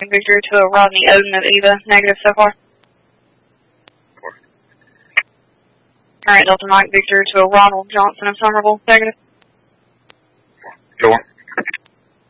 Victor to a Rodney Oden of Eva. Negative so far. Alright, Delta Mike Victor to a Ronald Johnson of Somerville. Negative. Go on.